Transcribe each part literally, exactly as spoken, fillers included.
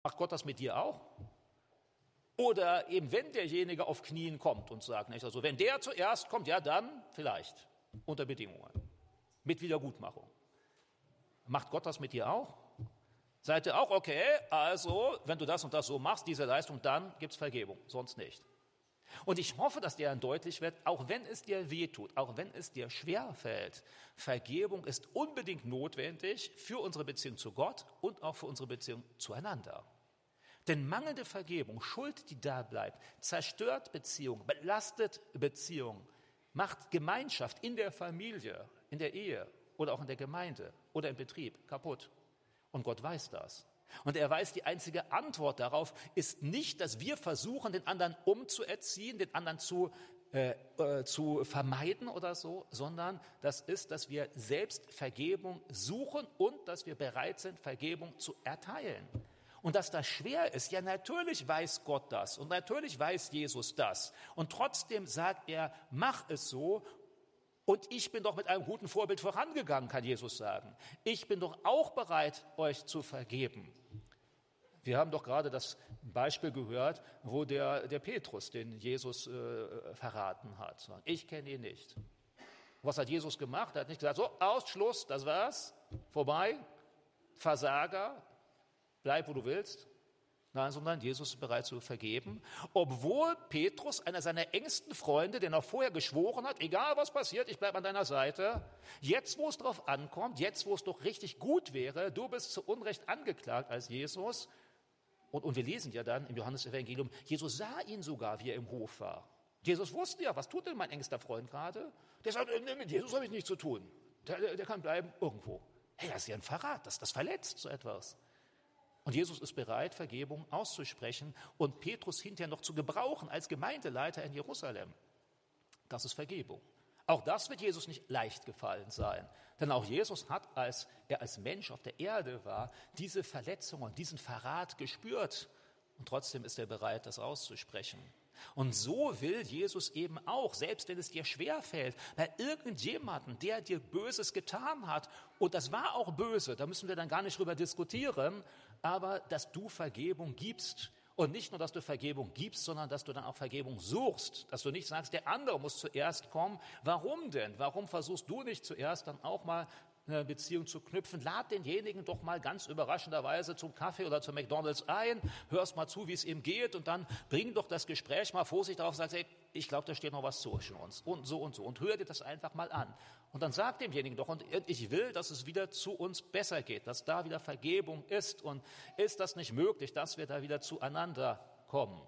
Macht Gott das mit dir auch? Oder eben, wenn derjenige auf Knien kommt und sagt, nicht? Also wenn der zuerst kommt, ja dann vielleicht, unter Bedingungen, mit Wiedergutmachung. Macht Gott das mit dir auch? Seid ihr auch, okay, also wenn du das und das so machst, diese Leistung, dann gibt es Vergebung, sonst nicht. Und ich hoffe, dass dir dann deutlich wird, auch wenn es dir wehtut, auch wenn es dir schwerfällt, Vergebung ist unbedingt notwendig für unsere Beziehung zu Gott und auch für unsere Beziehung zueinander. Denn mangelnde Vergebung, Schuld, die da bleibt, zerstört Beziehung, belastet Beziehung, macht Gemeinschaft in der Familie, in der Ehe oder auch in der Gemeinde oder im Betrieb kaputt. Und Gott weiß das. Und er weiß, die einzige Antwort darauf ist nicht, dass wir versuchen, den anderen umzuerziehen, den anderen zu, äh, äh, zu vermeiden oder so, sondern das ist, dass wir selbst Vergebung suchen und dass wir bereit sind, Vergebung zu erteilen. Und dass das schwer ist, ja natürlich weiß Gott das und natürlich weiß Jesus das. Und trotzdem sagt er, mach es so. Und ich bin doch mit einem guten Vorbild vorangegangen, kann Jesus sagen. Ich bin doch auch bereit, euch zu vergeben. Wir haben doch gerade das Beispiel gehört, wo der, der Petrus den Jesus äh, verraten hat. Ich kenne ihn nicht. Was hat Jesus gemacht? Er hat nicht gesagt, so, Ausschluss, das war's, vorbei, Versager, bleib, wo du willst. Nein, sondern Jesus ist bereit zu vergeben, obwohl Petrus, einer seiner engsten Freunde, der noch vorher geschworen hat, egal was passiert, ich bleibe an deiner Seite, jetzt, wo es drauf ankommt, jetzt, wo es doch richtig gut wäre, du bist zu Unrecht angeklagt als Jesus. Und, und wir lesen ja dann im Johannesevangelium, Jesus sah ihn sogar, wie er im Hof war. Jesus wusste ja, was tut denn mein engster Freund gerade? Der sagt, mit Jesus habe ich nichts zu tun. Der, der, der kann bleiben irgendwo. Hey, das ist ja ein Verrat, das, das verletzt so etwas. Und Jesus ist bereit, Vergebung auszusprechen und Petrus hinterher noch zu gebrauchen als Gemeindeleiter in Jerusalem. Das ist Vergebung. Auch das wird Jesus nicht leicht gefallen sein. Denn auch Jesus hat, als er als Mensch auf der Erde war, diese Verletzungen, diesen Verrat gespürt. Und trotzdem ist er bereit, das auszusprechen. Und so will Jesus eben auch, selbst wenn es dir schwerfällt, bei irgendjemandem, der dir Böses getan hat, und das war auch böse, da müssen wir dann gar nicht drüber diskutieren, aber dass du Vergebung gibst. Und nicht nur, dass du Vergebung gibst, sondern dass du dann auch Vergebung suchst. Dass du nicht sagst, der andere muss zuerst kommen. Warum denn? Warum versuchst du nicht zuerst dann auch mal eine Beziehung zu knüpfen? Lad denjenigen doch mal ganz überraschenderweise zum Kaffee oder zum McDonald's ein, hörst mal zu, wie es ihm geht und dann bring doch das Gespräch mal vor sich darauf und sagst, hey, ich glaube, da steht noch was zwischen uns und so und so und hör dir das einfach mal an. Und dann sag demjenigen doch, und ich will, dass es wieder zu uns besser geht, dass da wieder Vergebung ist und ist das nicht möglich, dass wir da wieder zueinander kommen.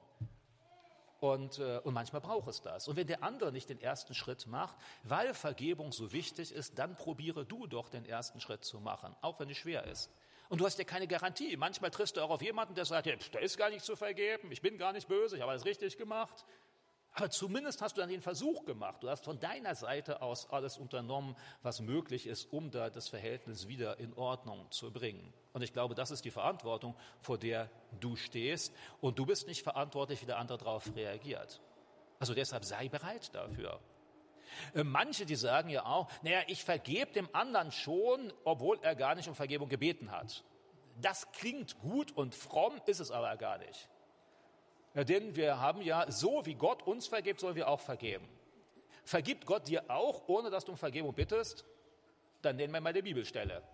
Und, äh, und manchmal braucht es das. Und wenn der andere nicht den ersten Schritt macht, weil Vergebung so wichtig ist, dann probiere du doch den ersten Schritt zu machen, auch wenn es schwer ist. Und du hast ja keine Garantie. Manchmal triffst du auch auf jemanden, der sagt, ja, da ist gar nicht zu vergeben, ich bin gar nicht böse, ich habe alles richtig gemacht. Aber zumindest hast du dann den Versuch gemacht. Du hast von deiner Seite aus alles unternommen, was möglich ist, um da das Verhältnis wieder in Ordnung zu bringen. Und ich glaube, das ist die Verantwortung, vor der du stehst. Und du bist nicht verantwortlich, wie der andere darauf reagiert. Also deshalb sei bereit dafür. Manche, die sagen ja auch, naja, ich vergebe dem anderen schon, obwohl er gar nicht um Vergebung gebeten hat. Das klingt gut und fromm, ist es aber gar nicht. Ja, denn wir haben ja, so wie Gott uns vergibt, sollen wir auch vergeben. Vergibt Gott dir auch, ohne dass du um Vergebung bittest? Dann nennen wir mal die Bibelstelle.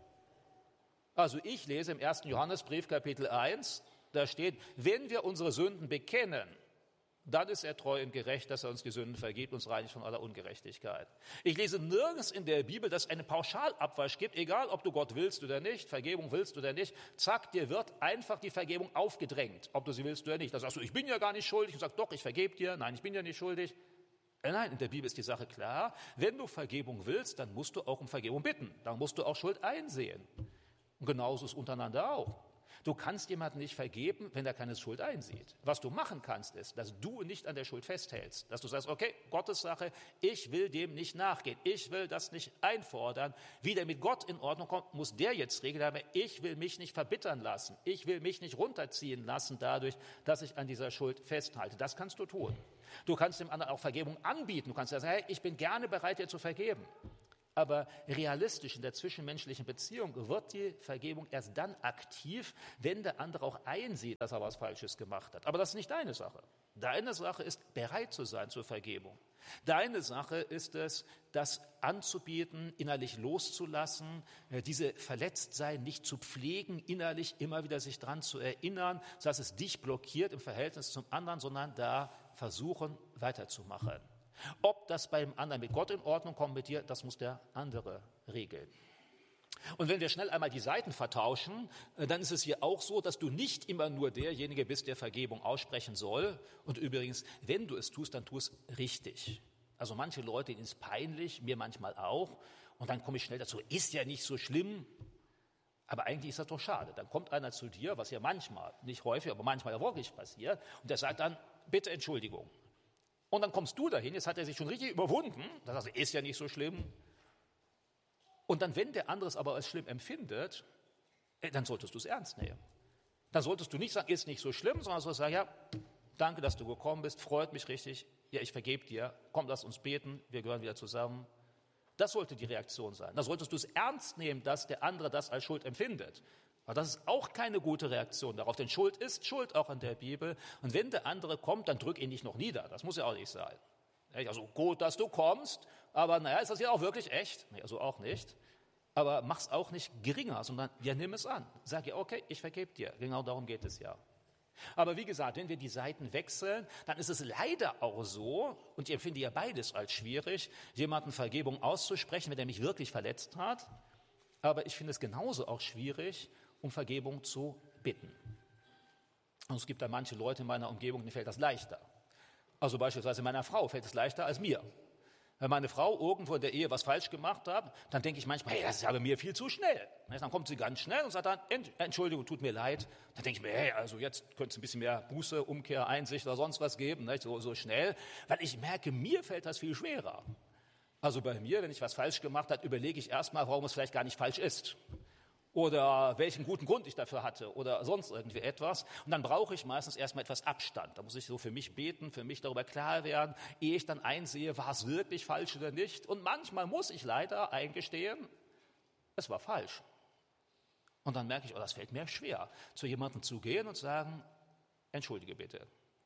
Also ich lese im ersten Johannesbrief, Kapitel eins, da steht, wenn wir unsere Sünden bekennen, dann ist er treu und gerecht, dass er uns die Sünden vergibt, uns reinigt von aller Ungerechtigkeit. Ich lese nirgends in der Bibel, dass es einen Pauschalabwasch gibt, egal ob du Gott willst oder nicht, Vergebung willst oder nicht. Zack, dir wird einfach die Vergebung aufgedrängt, ob du sie willst oder nicht. Da sagst du, ich bin ja gar nicht schuldig. Und sagst, doch, ich vergebe dir. Nein, ich bin ja nicht schuldig. Nein, in der Bibel ist die Sache klar. Wenn du Vergebung willst, dann musst du auch um Vergebung bitten. Dann musst du auch Schuld einsehen. Und genauso ist es untereinander auch. Du kannst jemanden nicht vergeben, wenn er keine Schuld einsieht. Was du machen kannst, ist, dass du nicht an der Schuld festhältst. Dass du sagst, okay, Gottes Sache, ich will dem nicht nachgehen. Ich will das nicht einfordern. Wie der mit Gott in Ordnung kommt, muss der jetzt regeln. Aber ich will mich nicht verbittern lassen. Ich will mich nicht runterziehen lassen dadurch, dass ich an dieser Schuld festhalte. Das kannst du tun. Du kannst dem anderen auch Vergebung anbieten. Du kannst sagen, hey, ich bin gerne bereit, dir zu vergeben. Aber realistisch in der zwischenmenschlichen Beziehung wird die Vergebung erst dann aktiv, wenn der andere auch einsieht, dass er was Falsches gemacht hat. Aber das ist nicht deine Sache. Deine Sache ist, bereit zu sein zur Vergebung. Deine Sache ist es, das anzubieten, innerlich loszulassen, diese Verletztsein nicht zu pflegen, innerlich immer wieder sich dran zu erinnern, dass es dich blockiert im Verhältnis zum anderen, sondern da versuchen, weiterzumachen. Ob das beim anderen mit Gott in Ordnung kommt mit dir, das muss der andere regeln. Und wenn wir schnell einmal die Seiten vertauschen, dann ist es hier auch so, dass du nicht immer nur derjenige bist, der Vergebung aussprechen soll. Und übrigens, wenn du es tust, dann tu es richtig. Also manche Leute, denen ist es peinlich, mir manchmal auch. Und dann komme ich schnell dazu, ist ja nicht so schlimm. Aber eigentlich ist das doch schade. Dann kommt einer zu dir, was ja manchmal, nicht häufig, aber manchmal ja wirklich passiert. Und der sagt dann, bitte Entschuldigung. Und dann kommst du dahin, jetzt hat er sich schon richtig überwunden. Da sagst du, ist ja nicht so schlimm. Und dann, wenn der andere es aber als schlimm empfindet, dann solltest du es ernst nehmen. Dann solltest du nicht sagen, ist nicht so schlimm, sondern solltest sagen, ja, danke, dass du gekommen bist, freut mich richtig, ja, ich vergebe dir, komm, lass uns beten, wir gehören wieder zusammen. Das sollte die Reaktion sein. Da solltest du es ernst nehmen, dass der andere das als Schuld empfindet. Aber das ist auch keine gute Reaktion darauf, denn Schuld ist Schuld auch in der Bibel. Und wenn der andere kommt, dann drück ihn nicht noch nieder. Das muss ja auch nicht sein. Also gut, dass du kommst, aber naja, ist das ja auch wirklich echt? Nee, also auch nicht. Aber mach's auch nicht geringer, sondern ja, nimm es an. Sag ja, okay, ich vergebe dir. Genau darum geht es ja. Aber wie gesagt, wenn wir die Seiten wechseln, dann ist es leider auch so, und ich empfinde ja beides als schwierig, jemanden Vergebung auszusprechen, wenn er mich wirklich verletzt hat. Aber ich finde es genauso auch schwierig, um Vergebung zu bitten. Und es gibt da manche Leute in meiner Umgebung, denen fällt das leichter. Also beispielsweise meiner Frau fällt es leichter als mir. Wenn meine Frau irgendwo in der Ehe was falsch gemacht hat, dann denke ich manchmal, hey, das ist ja bei mir viel zu schnell. Dann kommt sie ganz schnell und sagt dann, Entschuldigung, tut mir leid. Dann denke ich mir, hey, also jetzt könnte es ein bisschen mehr Buße, Umkehr, Einsicht oder sonst was geben, nicht? So, so schnell. Weil ich merke, mir fällt das viel schwerer. Also bei mir, wenn ich was falsch gemacht habe, überlege ich erstmal, warum es vielleicht gar nicht falsch ist. Oder welchen guten Grund ich dafür hatte oder sonst irgendwie etwas. Und dann brauche ich meistens erstmal etwas Abstand. Da muss ich so für mich beten, für mich darüber klar werden, ehe ich dann einsehe, war es wirklich falsch oder nicht. Und manchmal muss ich leider eingestehen, es war falsch. Und dann merke ich, oh, das fällt mir schwer, zu jemandem zu gehen und zu sagen, entschuldige bitte.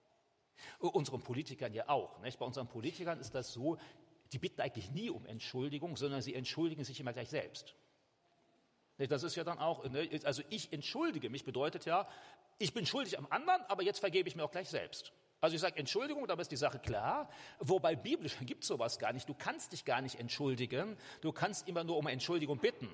Unseren Politikern ja auch. Nicht? Bei unseren Politikern ist das so, die bitten eigentlich nie um Entschuldigung, sondern sie entschuldigen sich immer gleich selbst. Das ist ja dann auch, also ich entschuldige mich bedeutet ja, ich bin schuldig am anderen, aber jetzt vergebe ich mir auch gleich selbst. Also ich sage Entschuldigung, damit ist die Sache klar, wobei biblisch gibt es sowas gar nicht. Du kannst dich gar nicht entschuldigen, du kannst immer nur um Entschuldigung bitten.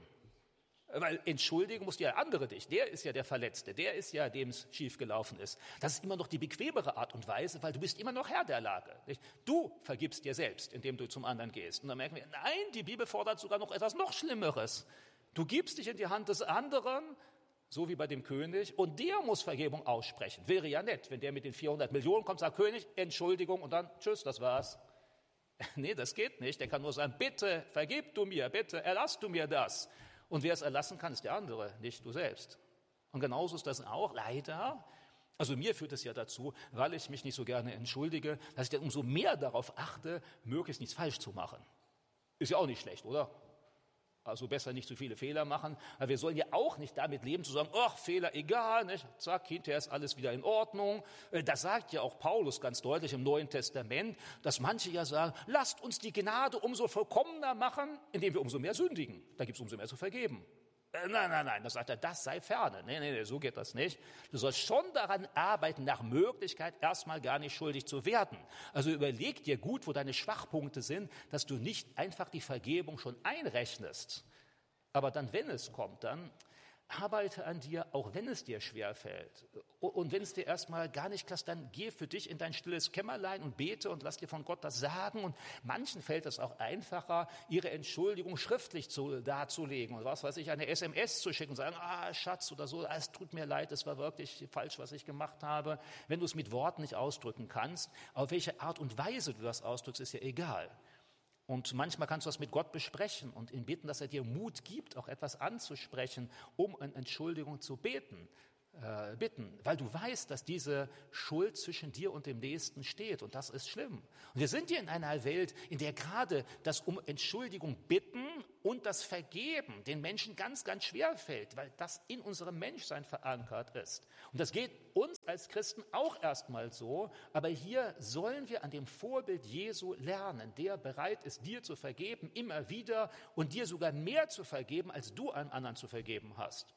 Weil entschuldigen muss der andere dich, der ist ja der Verletzte, der ist ja, dem es schiefgelaufen ist. Das ist immer noch die bequemere Art und Weise, weil du bist immer noch Herr der Lage. Nicht? Du vergibst dir selbst, indem du zum anderen gehst. Und dann merken wir, nein, die Bibel fordert sogar noch etwas noch Schlimmeres. Du gibst dich in die Hand des anderen, so wie bei dem König, und der muss Vergebung aussprechen. Wäre ja nett, wenn der mit den vierhundert Millionen kommt, sagt König, Entschuldigung, und dann tschüss, das war's. Nee, das geht nicht. Der kann nur sagen, bitte vergib du mir, bitte erlass du mir das. Und wer es erlassen kann, ist der andere, nicht du selbst. Und genauso ist das auch, leider. Also mir führt es ja dazu, weil ich mich nicht so gerne entschuldige, dass ich dann umso mehr darauf achte, möglichst nichts falsch zu machen. Ist ja auch nicht schlecht, oder? Also besser nicht zu viele Fehler machen. Aber wir sollen ja auch nicht damit leben, zu sagen, ach, Fehler, egal, nicht? Zack, hinterher ist alles wieder in Ordnung. Das sagt ja auch Paulus ganz deutlich im Neuen Testament, dass manche ja sagen, lasst uns die Gnade umso vollkommener machen, indem wir umso mehr sündigen. Da gibt es umso mehr zu vergeben. Nein, nein, nein, das sagt er, das sei ferne. Nein, nein, so geht das nicht. Du sollst schon daran arbeiten, nach Möglichkeit erstmal gar nicht schuldig zu werden. Also überleg dir gut, wo deine Schwachpunkte sind, dass du nicht einfach die Vergebung schon einrechnest. Aber dann, wenn es kommt, dann arbeite an dir, auch wenn es dir schwerfällt. Und wenn es dir erstmal gar nicht klappt, dann geh für dich in dein stilles Kämmerlein und bete und lass dir von Gott das sagen. Und manchen fällt es auch einfacher, ihre Entschuldigung schriftlich zu, darzulegen. Und was weiß ich, eine S M S zu schicken und sagen, ah, Schatz oder so, es tut mir leid, es war wirklich falsch, was ich gemacht habe. Wenn du es mit Worten nicht ausdrücken kannst, auf welche Art und Weise du das ausdrückst, ist ja egal. Und manchmal kannst du das mit Gott besprechen und ihn bitten, dass er dir Mut gibt, auch etwas anzusprechen, um eine Entschuldigung zu beten, äh, bitten. Weil du weißt, dass diese Schuld zwischen dir und dem Nächsten steht und das ist schlimm. Und wir sind hier in einer Welt, in der gerade das um Entschuldigung bitten und das Vergeben den Menschen ganz, ganz schwer fällt, weil das in unserem Menschsein verankert ist. Und das geht uns als Christen auch erstmal so, aber hier sollen wir an dem Vorbild Jesu lernen, der bereit ist, dir zu vergeben, immer wieder und dir sogar mehr zu vergeben, als du einem anderen zu vergeben hast.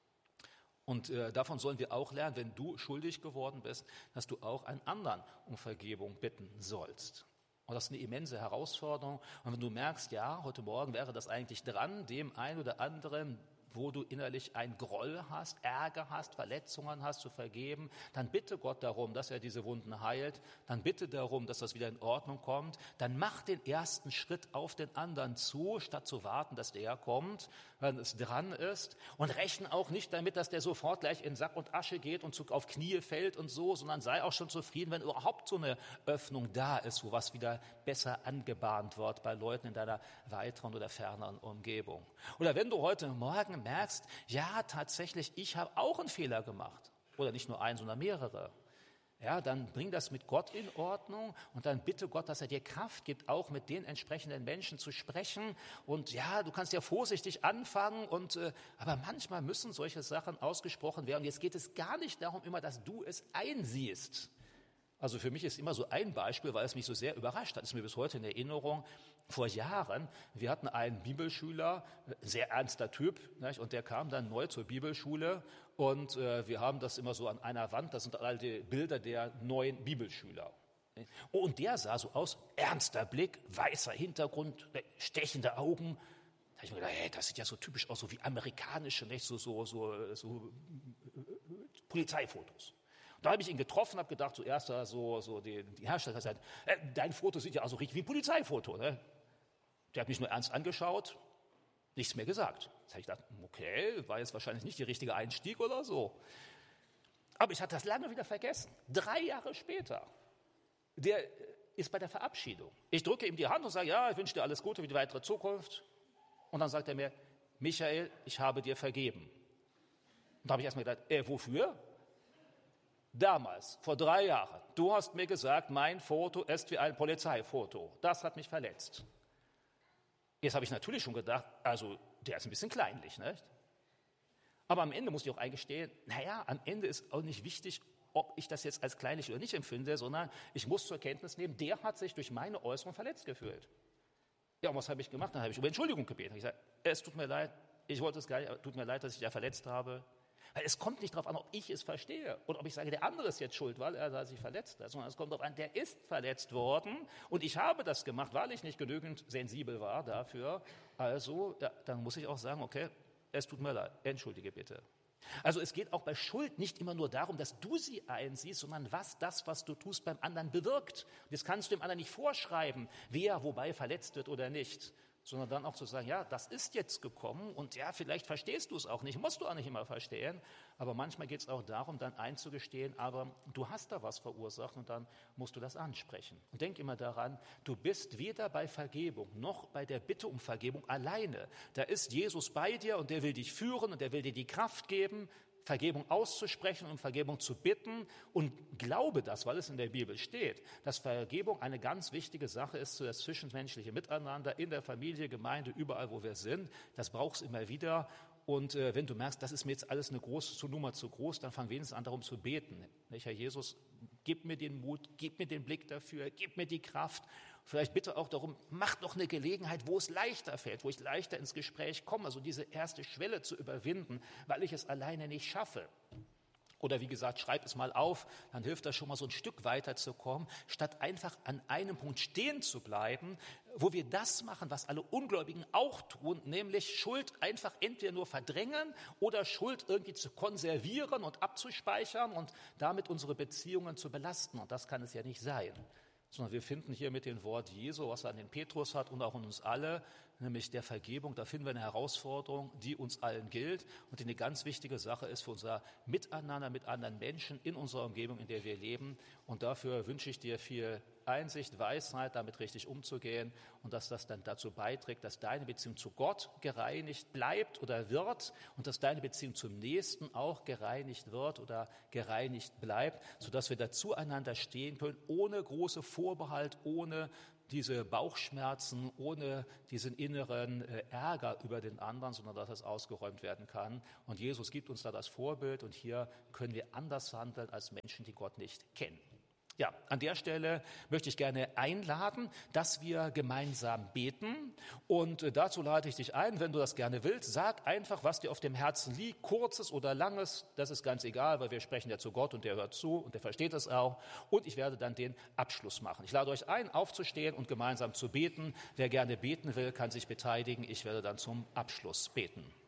Und äh, davon sollen wir auch lernen, wenn du schuldig geworden bist, dass du auch einen anderen um Vergebung bitten sollst. Und das ist eine immense Herausforderung. Und wenn du merkst, ja, heute Morgen wäre das eigentlich dran, dem einen oder anderen, wo du innerlich einen Groll hast, Ärger hast, Verletzungen hast, zu vergeben, dann bitte Gott darum, dass er diese Wunden heilt. Dann bitte darum, dass das wieder in Ordnung kommt. Dann mach den ersten Schritt auf den anderen zu, statt zu warten, dass der kommt, wenn es dran ist. Und rechne auch nicht damit, dass der sofort gleich in Sack und Asche geht und auf Knie fällt und so, sondern sei auch schon zufrieden, wenn überhaupt so eine Öffnung da ist, wo was wieder besser angebahnt wird bei Leuten in deiner weiteren oder ferneren Umgebung. Oder wenn du heute Morgen merkst, ja, tatsächlich, ich habe auch einen Fehler gemacht. Oder nicht nur einen, sondern mehrere. Ja, dann bring das mit Gott in Ordnung und dann bitte Gott, dass er dir Kraft gibt, auch mit den entsprechenden Menschen zu sprechen. Und ja, du kannst ja vorsichtig anfangen, und äh, aber manchmal müssen solche Sachen ausgesprochen werden. Und jetzt geht es gar nicht darum immer, dass du es einsiehst. Also für mich ist immer so ein Beispiel, weil es mich so sehr überrascht hat, ist mir bis heute in Erinnerung. Vor Jahren, wir hatten einen Bibelschüler, ein sehr ernster Typ, nicht? Und der kam dann neu zur Bibelschule und äh, wir haben das immer so an einer Wand, das sind all die Bilder der neuen Bibelschüler. Und der sah so aus, ernster Blick, weißer Hintergrund, stechende Augen. Da habe ich mir gedacht, hey, das sieht ja so typisch aus, so wie amerikanische, nicht? So, so, so, so Polizeifotos. Da habe ich ihn getroffen, habe gedacht, zuerst so, so die, die Hersteller hat gesagt, äh, dein Foto sieht ja also richtig wie ein Polizeifoto. Ne? Der hat mich nur ernst angeschaut, nichts mehr gesagt. Jetzt habe ich gedacht, okay, war jetzt wahrscheinlich nicht der richtige Einstieg oder so. Aber ich hatte das lange wieder vergessen. Drei Jahre später, der ist bei der Verabschiedung. Ich drücke ihm die Hand und sage, ja, ich wünsche dir alles Gute für die weitere Zukunft. Und dann sagt er mir, Michael, ich habe dir vergeben. Und da habe ich erstmal gedacht, äh, wofür? Damals, vor drei Jahren, du hast mir gesagt, mein Foto ist wie ein Polizeifoto. Das hat mich verletzt. Jetzt habe ich natürlich schon gedacht, also der ist ein bisschen kleinlich, nicht? Aber am Ende muss ich auch eingestehen, naja, am Ende ist auch nicht wichtig, ob ich das jetzt als kleinlich oder nicht empfinde, sondern ich muss zur Kenntnis nehmen, der hat sich durch meine Äußerung verletzt gefühlt. Ja, und was habe ich gemacht? Dann habe ich um Entschuldigung gebeten. Ich habe gesagt, es tut mir leid, ich wollte es gar nicht, tut mir leid, dass ich da verletzt habe. Weil es kommt nicht darauf an, ob ich es verstehe oder ob ich sage, der andere ist jetzt schuld, weil er sich verletzt hat, sondern es kommt darauf an, der ist verletzt worden und ich habe das gemacht, weil ich nicht genügend sensibel war dafür. Also, ja, dann muss ich auch sagen, okay, es tut mir leid, entschuldige bitte. Also es geht auch bei Schuld nicht immer nur darum, dass du sie einsiehst, sondern was das, was du tust, beim anderen bewirkt. Das kannst du dem anderen nicht vorschreiben, wer wobei verletzt wird oder nicht, sondern dann auch zu sagen, ja, das ist jetzt gekommen und ja, vielleicht verstehst du es auch nicht, musst du auch nicht immer verstehen, aber manchmal geht es auch darum, dann einzugestehen, aber du hast da was verursacht und dann musst du das ansprechen. Und denk immer daran, du bist weder bei Vergebung noch bei der Bitte um Vergebung alleine. Da ist Jesus bei dir und der will dich führen und der will dir die Kraft geben, Vergebung auszusprechen und um Vergebung zu bitten, und glaube das, weil es in der Bibel steht, dass Vergebung eine ganz wichtige Sache ist für das zwischenmenschliche Miteinander in der Familie, Gemeinde, überall, wo wir sind. Das braucht es immer wieder. Und äh, wenn du merkst, das ist mir jetzt alles eine große Nummer zu groß, dann fang wenigstens an, darum zu beten. Nicht, Herr Jesus, gib mir den Mut, gib mir den Blick dafür, gib mir die Kraft. Vielleicht bitte auch darum, mach doch eine Gelegenheit, wo es leichter fällt, wo ich leichter ins Gespräch komme, also diese erste Schwelle zu überwinden, weil ich es alleine nicht schaffe. Oder wie gesagt, schreib es mal auf, dann hilft das schon mal so ein Stück weiter zu kommen, statt einfach an einem Punkt stehen zu bleiben, wo wir das machen, was alle Ungläubigen auch tun, nämlich Schuld einfach entweder nur verdrängen oder Schuld irgendwie zu konservieren und abzuspeichern und damit unsere Beziehungen zu belasten. Und das kann es ja nicht sein. Sondern wir finden hier mit dem Wort Jesu, was er an den Petrus hat und auch an uns alle, nämlich der Vergebung, da finden wir eine Herausforderung, die uns allen gilt und die eine ganz wichtige Sache ist für unser Miteinander mit anderen Menschen in unserer Umgebung, in der wir leben. Und dafür wünsche ich dir viel Einsicht, Weisheit, damit richtig umzugehen und dass das dann dazu beiträgt, dass deine Beziehung zu Gott gereinigt bleibt oder wird und dass deine Beziehung zum Nächsten auch gereinigt wird oder gereinigt bleibt, sodass wir da zueinander stehen können, ohne große Vorbehalt, ohne diese Bauchschmerzen, ohne diesen inneren äh, Ärger über den anderen, sondern dass es ausgeräumt werden kann. Und Jesus gibt uns da das Vorbild und hier können wir anders handeln als Menschen, die Gott nicht kennen. Ja, an der Stelle möchte ich gerne einladen, dass wir gemeinsam beten. Und dazu lade ich dich ein, wenn du das gerne willst, sag einfach, was dir auf dem Herzen liegt, kurzes oder langes, das ist ganz egal, weil wir sprechen ja zu Gott und der hört zu und der versteht es auch. Und ich werde dann den Abschluss machen. Ich lade euch ein, aufzustehen und gemeinsam zu beten. Wer gerne beten will, kann sich beteiligen. Ich werde dann zum Abschluss beten.